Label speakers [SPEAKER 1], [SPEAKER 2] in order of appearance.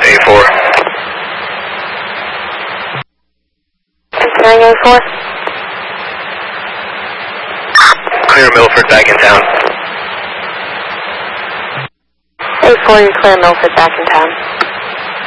[SPEAKER 1] A4.
[SPEAKER 2] Considering A4.
[SPEAKER 1] Clear Milford back in town.
[SPEAKER 2] A4, you're clear Milford back in town.